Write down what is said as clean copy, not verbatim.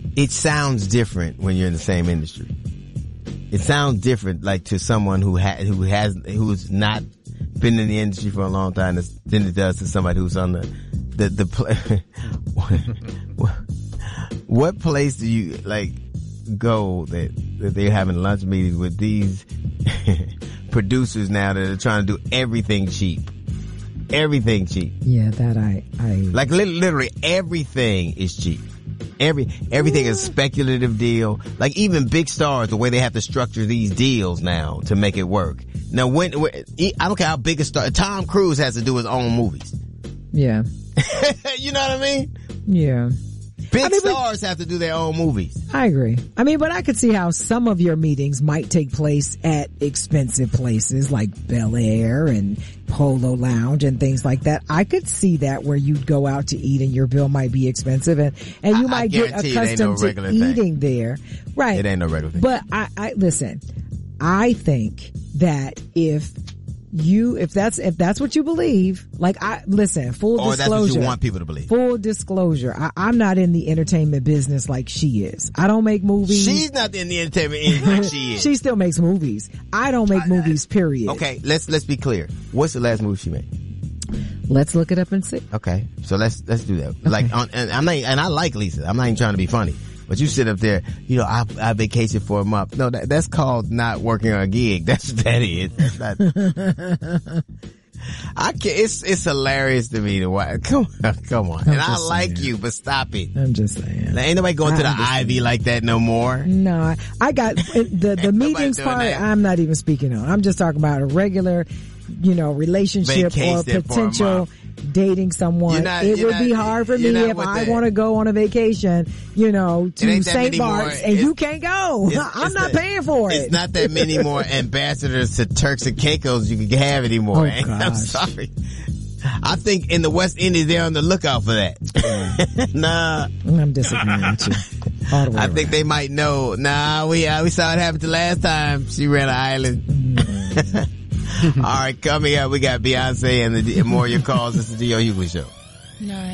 it sounds different when you're in the same industry. It sounds different, like to someone who's not been in the industry for a long time than it does to somebody who's on the what place do you like go that they're having lunch meetings with these producers now that are trying to do everything cheap? Everything cheap. Yeah, that I like literally everything is cheap. Everything is a speculative deal. Like even big stars, the way they have to structure these deals now to make it work. Now I don't care how big a star, Tom Cruise has to do his own movies. Yeah. You know what I mean? Yeah. Big stars have to do their own movies. I agree. I mean, but I could see how some of your meetings might take place at expensive places like Bel Air and Polo Lounge and things like that. I could see that where you'd go out to eat and your bill might be expensive and you might get accustomed to eating there. Right. It ain't no regular thing. But I listen, I think that if that's what you believe, like full disclosure. Or that's what you want people to believe. Full disclosure. I'm not in the entertainment business like she is. I don't make movies. She's not in the entertainment industry like she is. She still makes movies. I don't make movies, period. Okay, let's be clear. What's the last movie she made? Let's look it up and see. Okay, so let's do that. Like, and I like Lisa. I'm not even trying to be funny. But you sit up there, I vacation for a month. No, that's called not working on a gig. That's what that is. That's not. I can't. It's hilarious to me to watch. Come on. And I like you, but stop it. I'm just saying. Ain't nobody going to the Ivy like that no more. No, I got the meetings part. That. I'm not even speaking on. I'm just talking about a regular, relationship vacation or potential dating someone. It would be hard for me if I want to go on a vacation, to St. Bart's and you can't go. I'm not paying for it. It's not that many more ambassadors to Turks and Caicos you can have anymore. Oh, I'm sorry. I think in the West Indies they're on the lookout for that. Nah. I'm disagreeing with you. All the way around. Think they might know. Nah, we saw it happen the last time she ran an island. All right, coming up, we got Beyonce and more of your calls. This is the Yo Hughley Show.